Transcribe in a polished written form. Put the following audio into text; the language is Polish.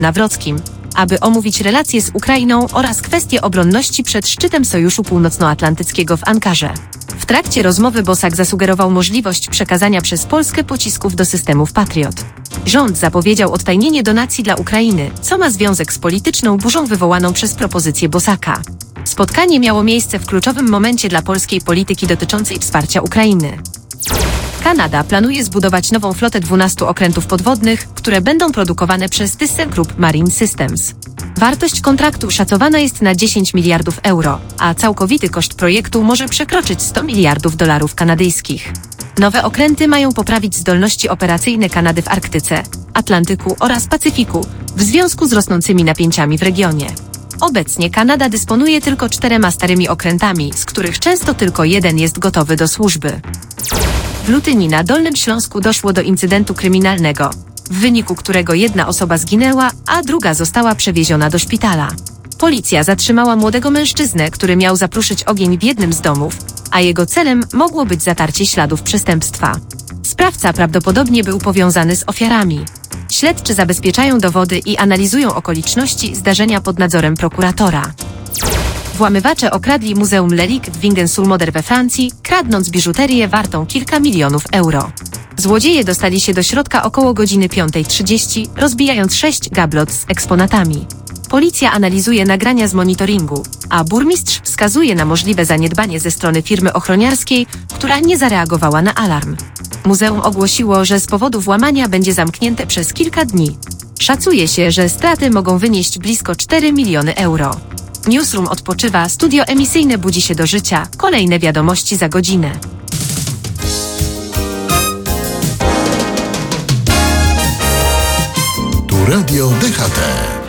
Nawrockim, aby omówić relacje z Ukrainą oraz kwestie obronności przed szczytem Sojuszu Północnoatlantyckiego w Ankarze. W trakcie rozmowy Bosak zasugerował możliwość przekazania przez Polskę pocisków do systemów Patriot. Rząd zapowiedział odtajnienie donacji dla Ukrainy, co ma związek z polityczną burzą wywołaną przez propozycję Bosaka. Spotkanie miało miejsce w kluczowym momencie dla polskiej polityki dotyczącej wsparcia Ukrainy. Kanada planuje zbudować nową flotę 12 okrętów podwodnych, które będą produkowane przez ThyssenKrupp Marine Systems. Wartość kontraktu szacowana jest na 10 miliardów euro, a całkowity koszt projektu może przekroczyć 100 miliardów dolarów kanadyjskich. Nowe okręty mają poprawić zdolności operacyjne Kanady w Arktyce, Atlantyku oraz Pacyfiku w związku z rosnącymi napięciami w regionie. Obecnie Kanada dysponuje tylko 4 starymi okrętami, z których często tylko jeden jest gotowy do służby. W Lutyni na Dolnym Śląsku doszło do incydentu kryminalnego, w wyniku którego jedna osoba zginęła, a druga została przewieziona do szpitala. Policja zatrzymała młodego mężczyznę, który miał zapruszyć ogień w jednym z domów, a jego celem mogło być zatarcie śladów przestępstwa. Sprawca prawdopodobnie był powiązany z ofiarami. Śledczy zabezpieczają dowody i analizują okoliczności zdarzenia pod nadzorem prokuratora. Włamywacze okradli Muzeum Leliq w Wingen-sur-Moder we Francji, kradnąc biżuterię wartą kilka milionów euro. Złodzieje dostali się do środka około godziny 5:30, rozbijając 6 gablot z eksponatami. Policja analizuje nagrania z monitoringu, a burmistrz wskazuje na możliwe zaniedbanie ze strony firmy ochroniarskiej, która nie zareagowała na alarm. Muzeum ogłosiło, że z powodu włamania będzie zamknięte przez kilka dni. Szacuje się, że straty mogą wynieść blisko 4 miliony euro. Newsroom odpoczywa, studio emisyjne budzi się do życia, kolejne wiadomości za godzinę. Tu Radio DHT.